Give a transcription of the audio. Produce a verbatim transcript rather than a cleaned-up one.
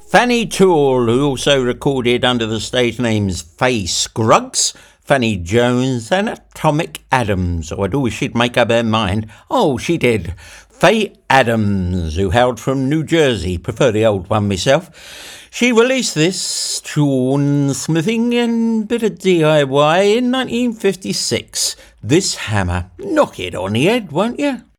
Fanny Toole, who also recorded under the stage names Faye Scruggs, Fanny Jones and Atomic Adams. Oh, I'd always she'd make up her mind. Oh, she did. Faye Adams, who hailed from New Jersey, prefer the old one myself. She released this tune smithing and bit of D I Y in nineteen fifty-six. This Hammer. Knock it on the head, won't you?